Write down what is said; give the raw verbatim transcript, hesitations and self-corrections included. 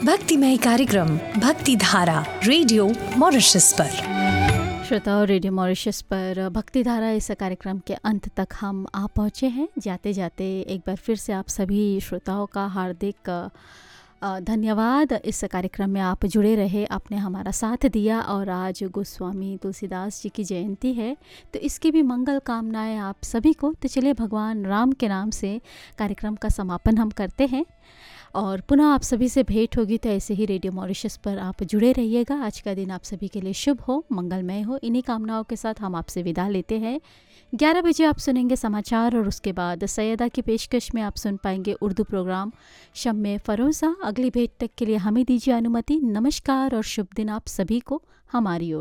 भक्तिमय कार्यक्रम भक्ति धारा रेडियो मॉरिशस पर। श्रोताओं, रेडियो मॉरिशस पर भक्ति धारा इस कार्यक्रम के अंत तक हम आ पहुँचे हैं। जाते जाते एक बार फिर से आप सभी श्रोताओं का हार्दिक धन्यवाद। इस कार्यक्रम में आप जुड़े रहे, आपने हमारा साथ दिया। और आज गोस्वामी तुलसीदास जी की जयंती है, तो इसकी भी मंगल कामनाएं आप सभी को। तो चलिए भगवान राम के नाम से कार्यक्रम का समापन हम करते हैं और पुनः आप सभी से भेंट होगी। तो ऐसे ही रेडियो मॉरिशस पर आप जुड़े रहिएगा। आज का दिन आप सभी के लिए शुभ हो, मंगलमय हो। इन्हीं कामनाओं के साथ हम आपसे विदा लेते हैं। ग्यारह बजे आप सुनेंगे समाचार और उसके बाद सैयदा की पेशकश में आप सुन पाएंगे उर्दू प्रोग्राम शम्मे फ़रोज़ा। अगली भेंट तक के लिए हमें दीजिए अनुमति। नमस्कार और शुभ दिन आप सभी को हमारी ओर